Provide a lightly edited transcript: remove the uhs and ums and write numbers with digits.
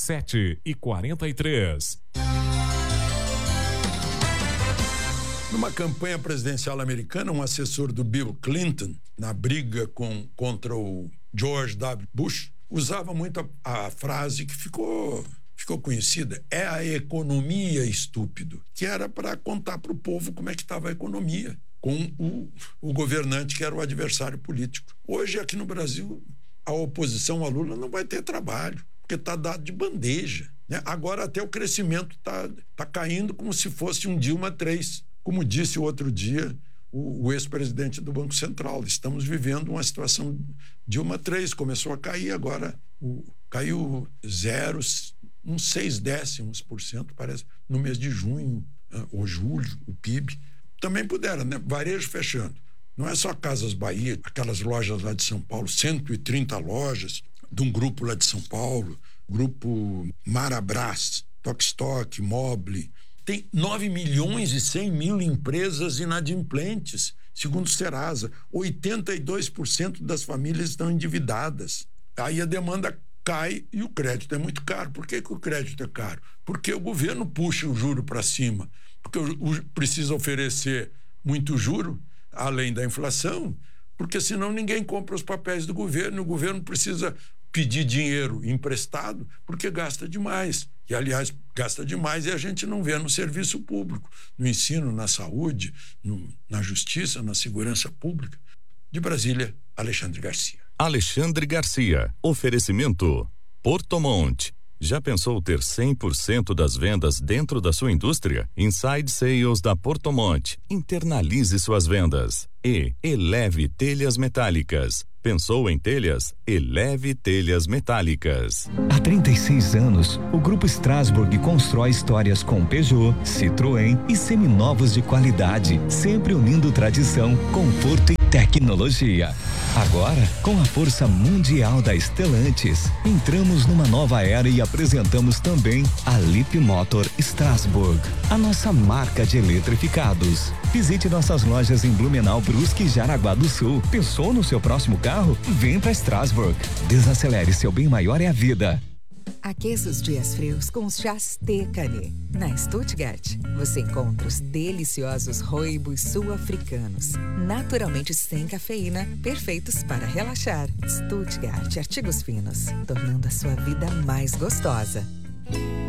7h43. Numa campanha presidencial americana, um assessor do Bill Clinton, na briga contra o George W. Bush, usava muito a frase que ficou conhecida: é a economia, estúpido, que era para contar para o povo como é que estava a economia, com o governante que era o adversário político. Hoje, aqui no Brasil, a oposição a Lula não vai ter trabalho, porque está dado de bandeja, né? Agora até o crescimento tá caindo como se fosse um Dilma 3. Como disse outro dia o ex-presidente do Banco Central, estamos vivendo uma situação Dilma 3, começou a cair, agora caiu 0,6%, parece, no mês de junho ou julho, o PIB. Também puderam, né? Varejo fechando. Não é só Casas Bahia, aquelas lojas lá de São Paulo, 130 lojas de um grupo lá de São Paulo, grupo Marabras, Tokstok, Mobile. Tem 9.100.000 empresas inadimplentes, segundo o Serasa. 82% das famílias estão endividadas. Aí a demanda cai e o crédito é muito caro. Por que o crédito é caro? Porque o governo puxa o juro para cima, porque precisa oferecer muito juro, além da inflação, porque senão ninguém compra os papéis do governo, e o governo precisa pedir dinheiro emprestado porque gasta demais. E, aliás, gasta demais e a gente não vê no serviço público, no ensino, na saúde, na justiça, na segurança pública. De Brasília, Alexandre Garcia. Alexandre Garcia. Oferecimento Portomont. Já pensou ter 100% das vendas dentro da sua indústria? Inside Sales da Portomont. Internalize suas vendas. E Eleve Telhas Metálicas. Pensou em telhas? Eleve Telhas Metálicas. Há 36 anos, o Grupo Strasbourg constrói histórias com Peugeot, Citroën e seminovos de qualidade, sempre unindo tradição, conforto e tecnologia. Agora, com a força mundial da Stellantis, entramos numa nova era e apresentamos também a Leap Motor Strasbourg, a nossa marca de eletrificados. Visite nossas lojas em Blumenau, Brusque e Jaraguá do Sul. Pensou no seu próximo carro? Vem para Strasbourg. Desacelere, seu bem maior é a vida. Aqueça os dias frios com os chás Tecane. Na Stuttgart, você encontra os deliciosos rooibos sul-africanos, naturalmente sem cafeína, perfeitos para relaxar. Stuttgart Artigos Finos, tornando a sua vida mais gostosa.